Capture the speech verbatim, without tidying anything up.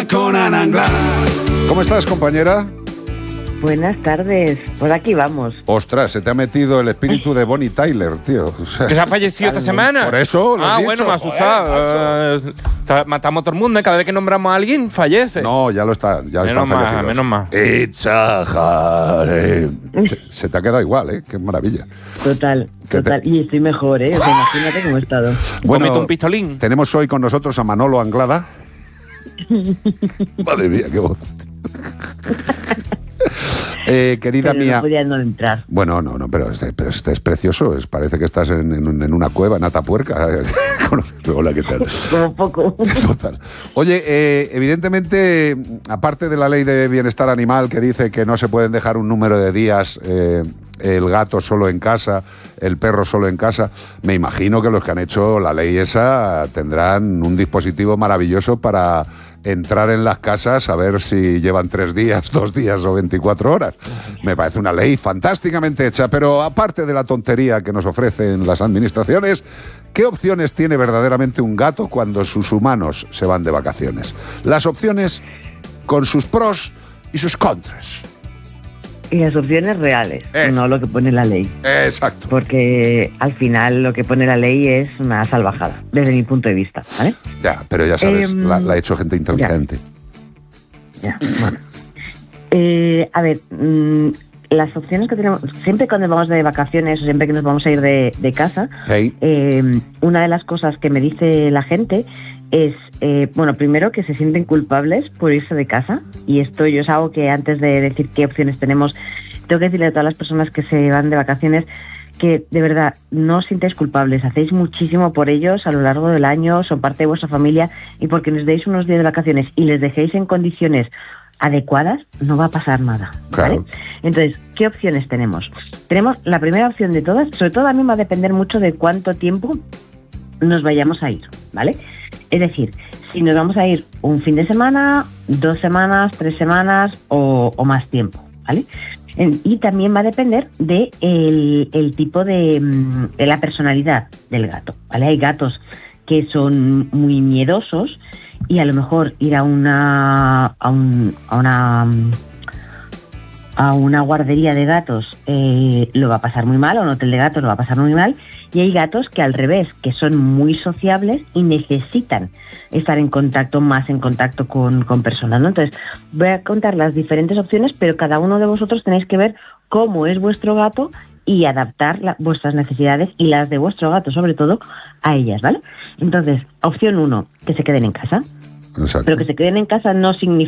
con Ana Anglada. ¿Cómo estás, compañera? Buenas tardes, por aquí vamos. Ostras, se te ha metido el espíritu de Bonnie Tyler, tío. O sea, ¿Que se ha fallecido esta semana? Por eso lo he Ah, dicho, bueno, me ha asustado. Eh, matamos a todo el mundo, ¿eh? Cada vez que nombramos a alguien, fallece. No, ya lo está, ya menos están mal, fallecidos. menos mal. It's a holiday. Se, se te ha quedado igual, ¿eh? Qué maravilla. Total, ¿Qué total. te... Y estoy mejor, ¿eh? O sea, imagínate cómo he estado. Bueno, Comete un pistolín. Tenemos hoy con nosotros a Manolo Anglada. Madre mía, qué voz. Eh, querida Pero mía. no podía no entrar. Bueno, no, no, pero este, pero este es precioso. Es, parece que estás en, en, en una cueva, en Atapuerca. Hola, ¿qué tal? Como poco. Total. Oye, eh, evidentemente, aparte de la ley de bienestar animal que dice que no se pueden dejar un número de días eh, el gato solo en casa, el perro solo en casa, me imagino que los que han hecho la ley esa tendrán un dispositivo maravilloso para entrar en las casas a ver si llevan tres días, dos días o veinticuatro horas. Me parece una ley fantásticamente hecha, pero aparte de la tontería que nos ofrecen las administraciones, ¿qué opciones tiene verdaderamente un gato cuando sus humanos se van de vacaciones? Las opciones con sus pros y sus contras. Y las opciones reales, Eh. no lo que pone la ley. Exacto. Porque al final lo que pone la ley es una salvajada, desde mi punto de vista, ¿vale? Ya, pero ya sabes, Eh, la, la ha hecho gente inteligente. Ya, bueno. Eh, a ver, mmm, las opciones que tenemos, siempre cuando vamos de vacaciones o siempre que nos vamos a ir de, de casa, Hey. eh, una de las cosas que me dice la gente es, eh, bueno, primero que se sienten culpables por irse de casa, y esto yo es algo que antes de decir qué opciones tenemos, tengo que decirle a todas las personas que se van de vacaciones que de verdad no os sintáis culpables, hacéis muchísimo por ellos a lo largo del año, son parte de vuestra familia, y porque les deis unos días de vacaciones y les dejéis en condiciones adecuadas, no va a pasar nada, ¿vale? Claro. Entonces, ¿qué opciones tenemos? Tenemos la primera opción de todas, sobre todo a mí va a depender mucho de cuánto tiempo nos vayamos a ir, ¿vale? Es decir, si nos vamos a ir un fin de semana, dos semanas, tres semanas o, o más tiempo, ¿vale? En, y también va a depender de el, el tipo de, de la personalidad del gato, ¿vale? Hay gatos que son muy miedosos y a lo mejor ir a una a, un, a una a una guardería de gatos eh, lo va a pasar muy mal, o un hotel de gatos lo va a pasar muy mal. Y hay gatos que al revés, que son muy sociables y necesitan estar en contacto, más en contacto con, con personas, ¿no? Entonces, voy a contar las diferentes opciones, pero cada uno de vosotros tenéis que ver cómo es vuestro gato y adaptar la, vuestras necesidades y las de vuestro gato, sobre todo, a ellas, ¿vale? Entonces, opción uno, que se queden en casa. Exacto. Pero que se queden en casa no significa